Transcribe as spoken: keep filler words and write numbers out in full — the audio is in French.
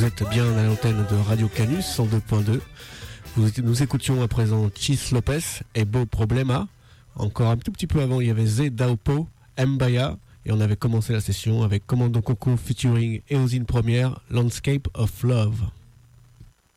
Vous êtes bien à l'antenne de Radio Canus cent deux point deux. Nous écoutions à présent Chis Lopez et Beau Problema. Encore un tout petit peu avant, il y avait Z Daupo, Mbaya. Et on avait commencé la session avec Commando Coco featuring Eosine Première, Landscape of Love.